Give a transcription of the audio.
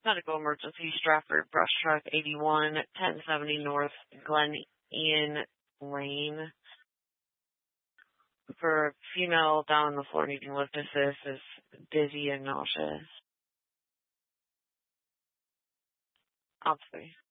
Medical emergency, Stratford, Brush Truck 81, 1070 North Glen Ian Lane. For a female down on the floor needing lift assist, is dizzy and nauseous. Obviously.